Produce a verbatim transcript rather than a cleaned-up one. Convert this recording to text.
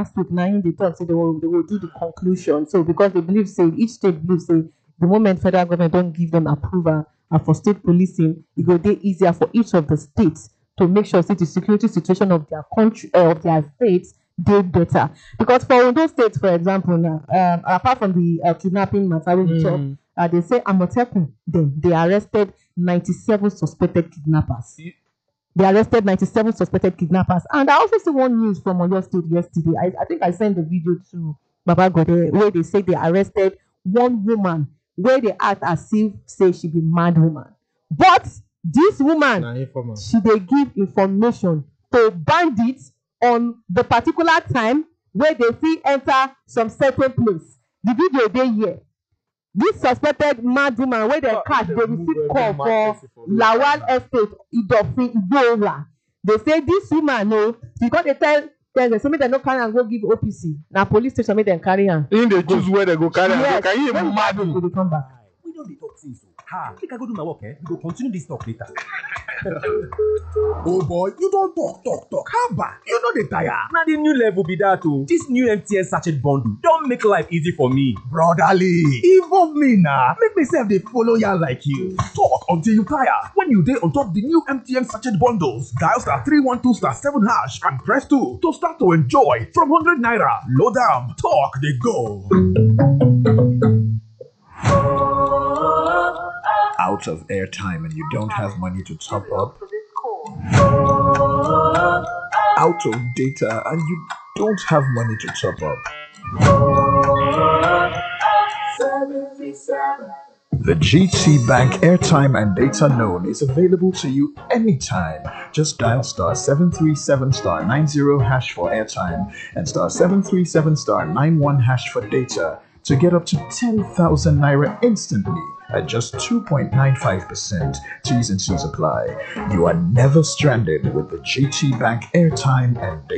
last week now they talk say they will they will do the conclusion. So because they believe say each state believes say the moment federal government don't give them approval uh, for state policing, it will be easier for each of the states to make sure that the security situation of their country uh, of their states they better. Because for those states, for example, now um, apart from the uh, kidnapping matter we talk, Mm. uh, they say Amotekun then they arrested ninety-seven suspected kidnappers. You- They arrested ninety-seven suspected kidnappers. And I also see one news from Oyo State yesterday. I, I think I sent the video to Baba Gode where they say they arrested one woman where they act as if say she be mad woman. But this woman, Na informal. she dey give information to bandits on the particular time where they fit enter some certain place. The video dey here. This suspected mad woman wey dem Ah, catch they dey move receive every call mad for person for road. Lawal Estate, Idofin, Igboora. They say this woman o, she come dey tell tell dem say make dem no carry am go give O P C. Na police station make dem carry am. In they choose where they go carry am. Yes, Can you when even we mad go, we you? dey come back. We don't dey talk things o. Ha, make I go do my work, eh? We go continue this talk later. Oh boy, you don talk, talk, talk. How about you no dey tire? Na the new level be that o. This new M T N sachet bundle don make life easy for me. Brotherly, involve me na. Make me sef dey follow yarn like you. Talk until you tire. When you dey on top the new M T N sachet bundles, dial star three one two star seven hash and press two to start to enjoy from one hundred naira. Load am, talk dey go. Out of airtime and you don't have money to top up, out of data and you don't have money to top up. The G T Bank airtime and data loan is available to you anytime. Just dial star seven three seven star nine zero hash for airtime and star seven three seven star nine one hash for data to get up to ten thousand naira instantly at just two point nine five percent. T's and C's apply. You are never stranded with the G T Bank airtime and data.